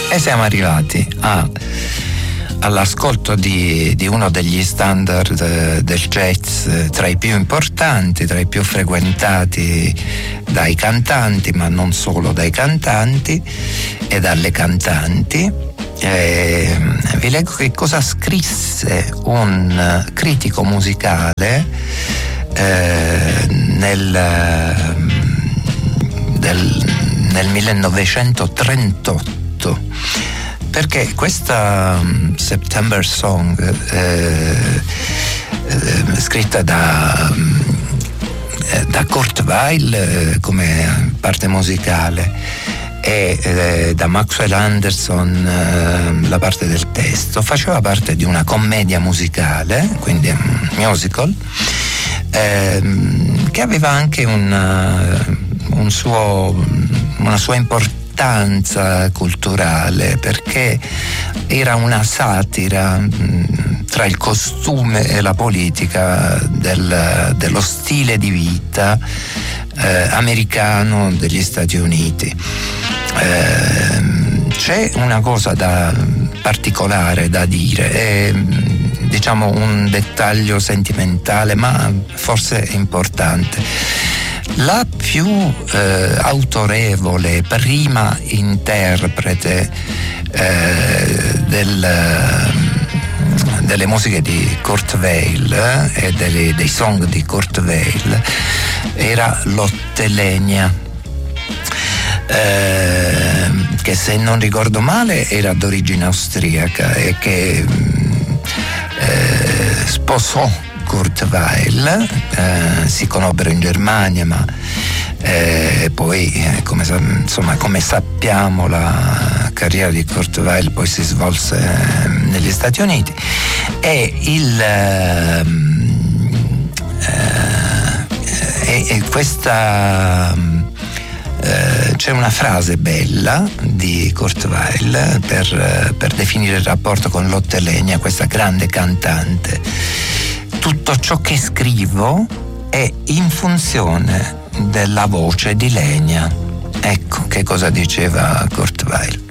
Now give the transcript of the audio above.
E siamo arrivati all'ascolto di uno degli standard del jazz tra i più importanti, tra i più frequentati dai cantanti, ma non solo dai cantanti e dalle cantanti. Vi leggo che cosa scrisse un critico musicale nel 1938, perché questa September Song scritta da Kurt Weill come parte musicale e da Maxwell Anderson la parte del testo, faceva parte di una commedia musicale, quindi un musical, che aveva anche una sua importanza culturale, perché era una satira tra il costume e la politica dello stile di vita americano degli Stati Uniti. C'è una cosa particolare da dire, è, diciamo, un dettaglio sentimentale, ma forse importante. La più autorevole prima interprete delle musiche di Kurt Weill e dei song di Kurt Weill era Lotte Lenya, che, se non ricordo male, era d'origine austriaca e che sposò Kurt Weill. Si conobbero in Germania, ma poi come sappiamo, la carriera di Kurt Weill poi si svolse negli Stati Uniti, e c'è una frase bella di Kurt Weill per definire il rapporto con Lotte Lenya, questa grande cantante: tutto ciò che scrivo è in funzione della voce di Lenya. Ecco che cosa diceva Kurt Weill.